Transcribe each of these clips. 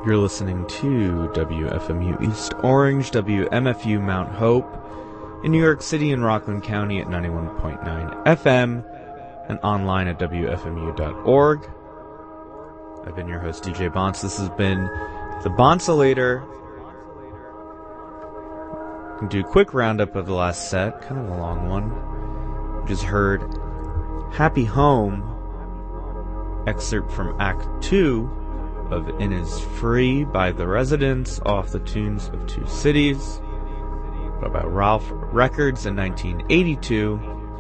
You're listening to WFMU East Orange, WMFU Mount Hope, in New York City and Rockland County at 91.9 FM, and online at WFMU.org. I've been your host, DJ Bonce. This has been The Bonsolator. I'll do a quick roundup of the last set, kind of a long one. We just heard Happy Home, excerpt from Act 2 of Innisfree by The Residents off the Tunes of Two Cities, by Ralph Records in 1982.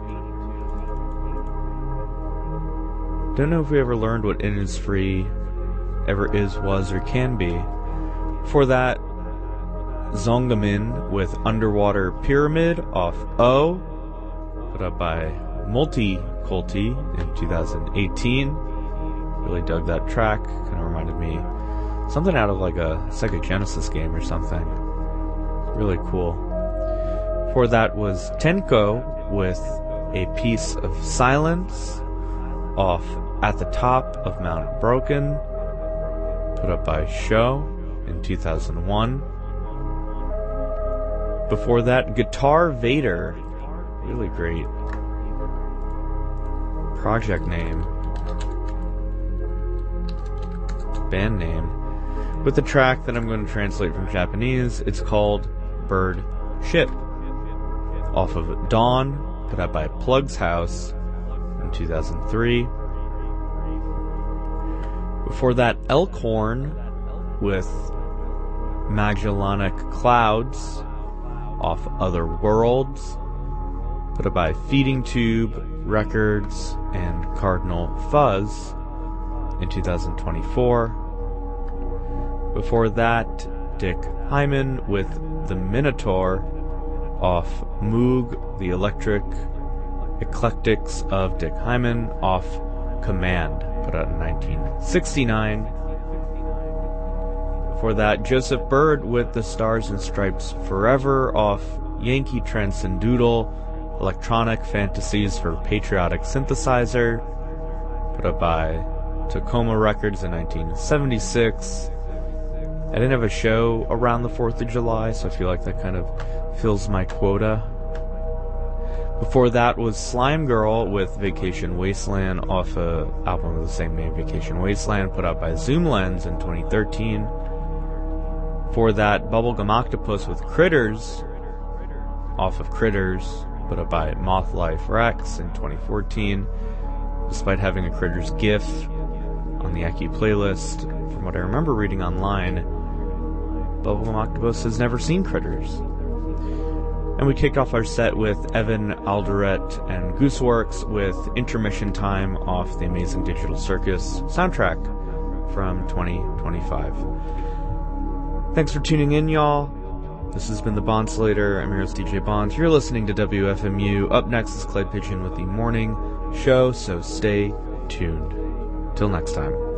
Don't know if we ever learned what Innisfree ever is, was, or can be. For that, Zongamin with Underwater Pyramid off O, put up by Multiculti in 2018. Really dug that track. Kind of reminded me something out of like a Sega Genesis game or something. Really cool. Before that was Tenko with A Piece of Silence off At the Top of Mount Broken, put up by Show in 2001. Before that, Guitar Vader, really great project name, band name, with the track that I'm going to translate from Japanese. It's called Bird Ship, off of Dawn, put out by Plug's House in 2003. Before that, Elkhorn with Magellanic Clouds off Other Worlds, put up by Feeding Tube Records and Cardinal Fuzz in 2024. Before that, Dick Hyman with The Minotaur off Moog, the Eclectics of Dick Hyman off Command, put out in 1969. Before that, Joseph Bird with The Stars and Stripes Forever off Yankee Transcendoodle, Electronic Fantasies for Patriotic Synthesizer, put up by Tacoma Records in 1976. I didn't have a show around the 4th of July, so I feel like that kind of fills my quota. Before that was Slime Girl with Vacation Wasteland off an album of the same name, Vacation Wasteland, put out by Zoom Lens in 2013. Before that, Bubblegum Octopus with Critters off of Critters, put up by Moth Life Rex in 2014. Despite having a Critters GIF on the Aki playlist, from what I remember reading online, Bubblegum Octopus has never seen Critters. And we kicked off our set with Evan Alderette and Gooseworks with Intermission Time off the Amazing Digital Circus soundtrack from 2025. Thanks for tuning in, y'all. This has been The Bonsolator. I'm your host, DJ Bonds. You're listening to WFMU. Up next is Clay Pigeon with the morning show, so stay tuned. Till next time.